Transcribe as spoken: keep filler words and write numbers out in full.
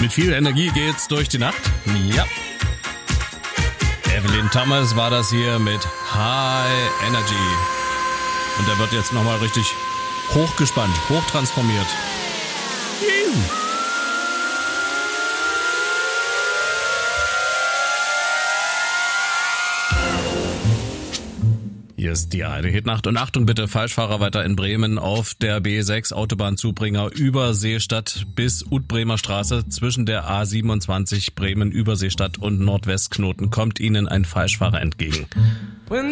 Mit viel Energie geht's durch die Nacht. Ja. Evelyn Thomas war das hier mit High Energy. Und der wird jetzt nochmal richtig hochgespannt, hochtransformiert. Hier ist die Heide Hitnacht und Achtung bitte, Falschfahrer weiter in Bremen auf der B sechs Autobahnzubringer über Seestadt bis Utbremer Straße zwischen der A siebenundzwanzig Bremen Überseestadt und Nordwestknoten kommt Ihnen ein Falschfahrer entgegen. When